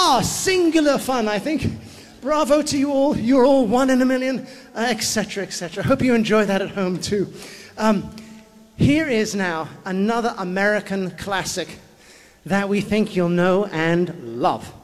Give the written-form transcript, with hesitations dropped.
Singular fun, I think. Bravo to you all. You're all one in a million, etc., etc. Hope you enjoy that at home too. Here is now another American classic that we think you'll know and love.